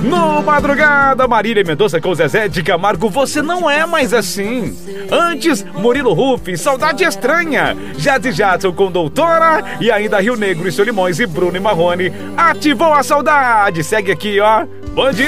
No Madrugada, Marília Mendonça com Zezé de Camargo, Você Não É Mais Assim. Antes, Murilo Huff, Saudade Estranha. Jazzy Jadson com Doutora. E ainda Rio Negro e Solimões e Bruno e Marrone, Ativou a Saudade. Segue aqui, ó. Bom dia.